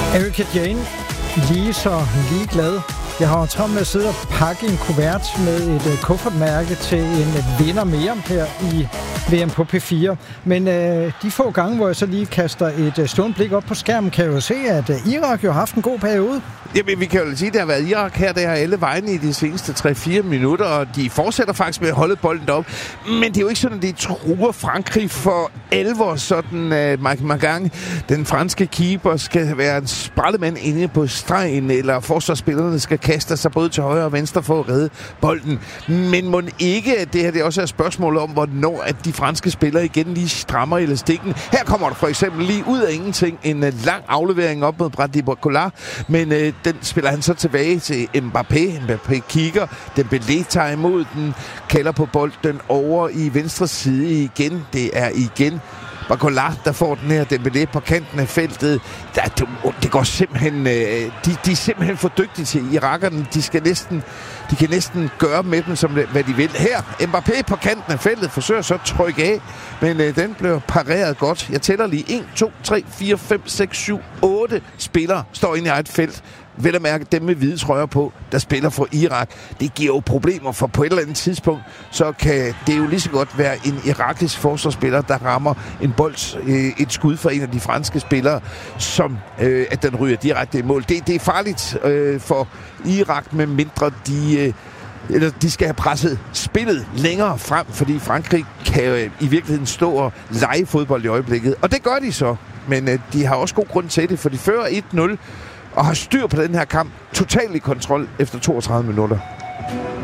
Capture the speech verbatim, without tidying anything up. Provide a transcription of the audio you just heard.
Erika Jane, lige så ligeglad. Jeg har travlt med at sidde og pakke en kuvert med et uh, kuffertmærke til en vinder mere her i V M på P fire. Men uh, de få gange, hvor jeg så lige kaster et uh, stående blik op på skærmen, kan jeg jo se, at uh, Irak jo har haft en god periode. Jamen, vi kan jo sige, at det har været Irak her, der har alle vegne i de seneste tre fire minutter, og de fortsætter faktisk med at holde bolden op. Men det er jo ikke sådan, at de truer Frankrig for alvor, sådan uh, Mike Magang, den franske keeper, skal være en sprællemand inde på stregen, eller forsvarsspillerne skal kaste sig både til højre og venstre for at redde bolden. Men må ikke, at det her det også er et spørgsmål om, hvornår at de franske spillere igen lige strammer elastikken. Her kommer der for eksempel lige ud af ingenting en uh, lang aflevering op mod Brady Barcola, men uh, den spiller han så tilbage til Mbappé. Mbappé kigger. Dembélé tager imod den. Kalder på bolden over i venstre side igen. Det er igen Barcola, der får den her Dembélé på kanten af feltet. Der, det går simpelthen... De, de er simpelthen for dygtige til irakerne. De skal næsten... De kan næsten gøre med dem, som hvad de vil. Her, Mbappé på kanten af feltet forsøger så at trykke af, men øh, den blev pareret godt. Jeg tæller lige en, to, tre, fire, fem, seks, syv, otte spillere står inde i eget felt. Vel at mærke dem med hvide trøjer på, der spiller for Irak. Det giver jo problemer, for på et eller andet tidspunkt, så kan det jo lige så godt være en irakisk forsvarsspiller, der rammer en bold, øh, et skud fra en af de franske spillere, som øh, at den ryger direkte i mål. Det, det er farligt øh, for Irak, med mindre de... Øh, eller de skal have presset spillet længere frem, fordi Frankrig kan øh, i virkeligheden stå og lege fodbold i øjeblikket. Og det gør de så, men øh, de har også god grund til det, for de fører et nul og har styr på den her kamp totalt i kontrol efter toogtredive minutter.